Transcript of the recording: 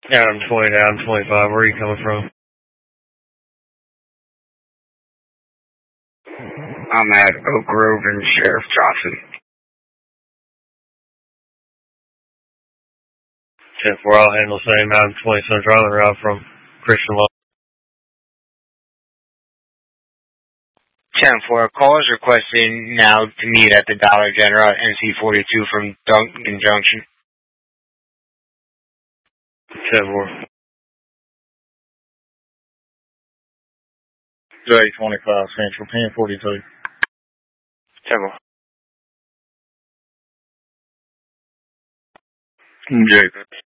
Adam 20 to Adam 25. Where are you coming from? I'm at Oak Grove and Sheriff Johnson. 10-4, I'll handle the same. Adam 20, Central Island Route from Christian Law. 10-4, callers requesting now to meet at the Dollar General at NC42 from Duncan Junction. 10-4. J25 Central, 1042. 10-4. J